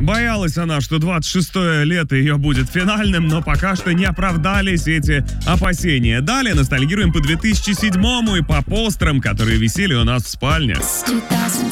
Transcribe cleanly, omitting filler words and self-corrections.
Боялась она, что 26-е лето ее будет финальным, но пока что не оправдались эти опасения. Далее ностальгируем по 2007-му и по постерам, которые висели у нас в спальне. С 2007